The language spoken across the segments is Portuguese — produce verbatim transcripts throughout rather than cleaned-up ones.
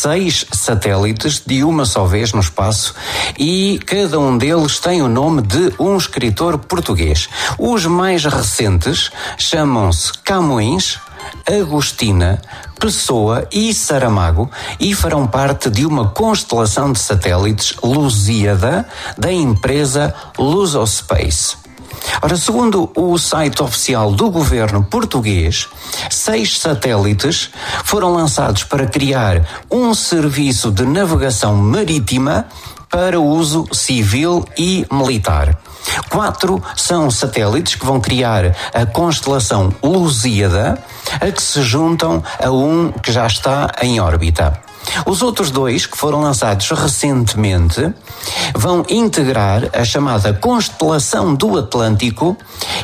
seis satélites de uma só vez no espaço e cada um deles tem o nome de um escritor português. Os mais recentes chamam-se Camões, Agostina, Pessoa e Saramago e farão parte de uma constelação de satélites Lusíada da empresa Lusospace. Ora, segundo o site oficial do governo português, seis satélites foram lançados para criar um serviço de navegação marítima para uso civil e militar. Quatro são satélites que vão criar a constelação Lusíada, a que se juntam a um que já está em órbita. Os outros dois, que foram lançados recentemente, vão integrar a chamada constelação do Atlântico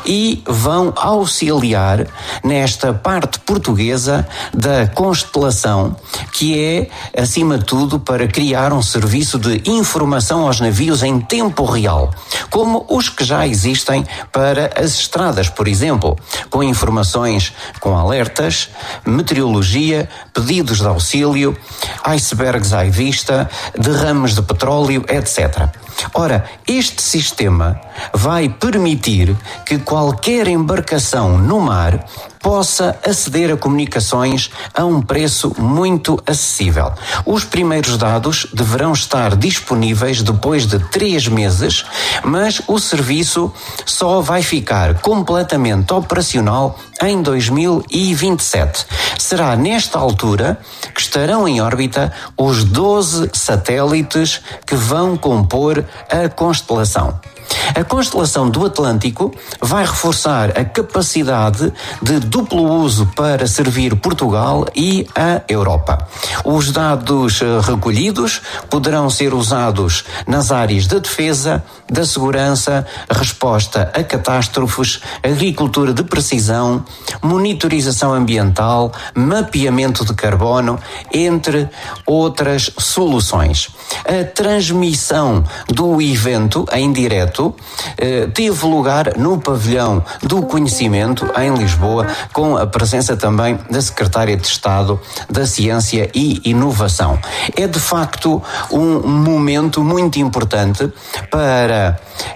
e vão auxiliar nesta parte portuguesa da constelação, que é, acima de tudo, para criar um serviço de informação aos navios em tempo real, como os que já existem para as estradas, por exemplo, com informações com alertas, meteorologia, pedidos de auxílio, icebergs à vista, derrames de petróleo, etcétera. Ora, este sistema vai permitir que qualquer embarcação no mar possa aceder a comunicações a um preço muito acessível. Os primeiros dados deverão estar disponíveis depois de três meses, mas o serviço só vai ficar completamente operacional em dois mil e vinte e sete. Será nesta altura que estarão em órbita os doze satélites que vão compor a constelação. A constelação do Atlântico vai reforçar a capacidade de duplo uso para servir Portugal e a Europa. Os dados recolhidos poderão ser usados nas áreas da defesa, da segurança, resposta a catástrofes, agricultura de precisão, monitorização ambiental, mapeamento de carbono, entre outras soluções. A transmissão do evento em direto teve lugar no Pavilhão do Conhecimento, em Lisboa, com a presença também da Secretária de Estado da Ciência e Inovação. É, de facto, um momento muito importante para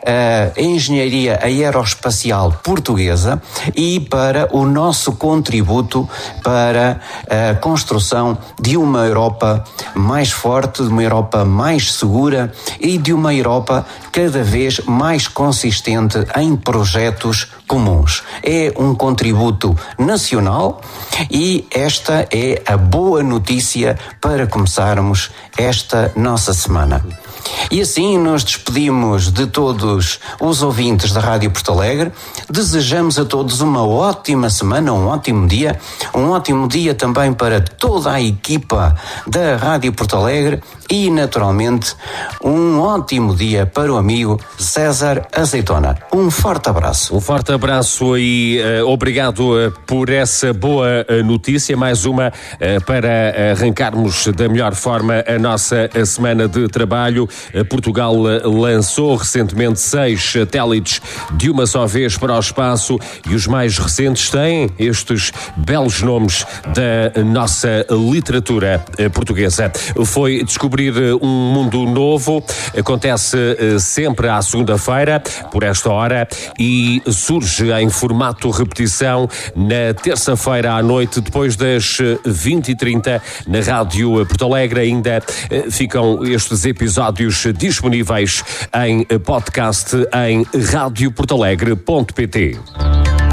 a engenharia aeroespacial portuguesa e para o nosso contributo para a construção de uma Europa mais forte, de uma Europa mais segura e de uma Europa cada vez mais consistente em projetos comuns. É um contributo nacional e esta é a boa notícia para começarmos esta nossa semana. E assim nos despedimos de todos os ouvintes da Rádio Porto Alegre. Desejamos a todos uma ótima semana, um ótimo dia, um ótimo dia também para toda a equipa da Rádio Porto Alegre e, naturalmente, um ótimo dia para o amigo César Azeitona. Um forte abraço. Um forte abraço e uh, obrigado uh, por essa boa uh, notícia, mais uma uh, para arrancarmos da melhor forma a nossa a semana de trabalho. Uh, Portugal uh, lançou recentemente seis satélites de uma só vez para o espaço e os mais recentes têm estes belos nomes da nossa literatura uh, portuguesa. Foi descobrir um mundo novo, acontece uh, sempre à segunda-feira, por esta hora, e surge em formato repetição na terça-feira à noite, depois das vinte e trinta, na Rádio Porto Alegre. Ainda uh, ficam estes episódios disponíveis em podcast em rádio porto alegre ponto pt.